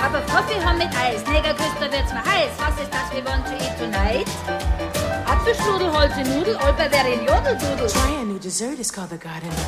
Cup of coffee haben mit Eis. Negerküster wird's mir heiß. Was ist das we want to eat tonight? Apfelstrudel, Holze Nudel, Olper wäre in Jodeldudel. Try a new dessert, it's called the Garden of